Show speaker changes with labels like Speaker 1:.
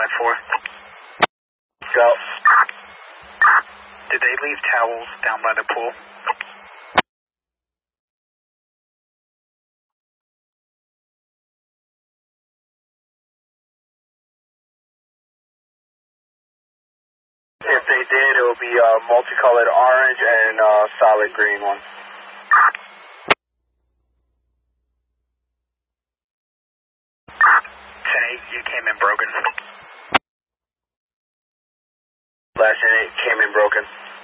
Speaker 1: 5-4.
Speaker 2: Go.
Speaker 1: Did they leave towels down by the pool?
Speaker 2: If they did, it would be a multicolored orange and a solid green one.
Speaker 1: 10-8, you came in broken.
Speaker 2: Last 8 came in broken.